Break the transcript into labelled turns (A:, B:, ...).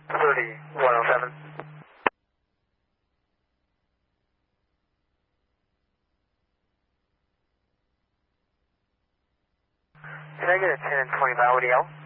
A: 3107. Can I get a 10 and 25 ODL?